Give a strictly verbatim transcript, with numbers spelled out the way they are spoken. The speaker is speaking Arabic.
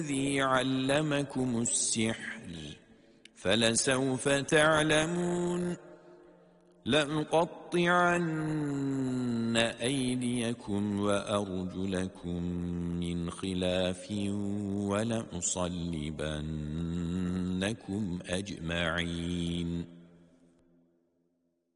الذي علمكم السحر فلسوف تعلمون لأقطعن أيديكم وأرجلكم من خلاف ولأصلبنكم أجمعين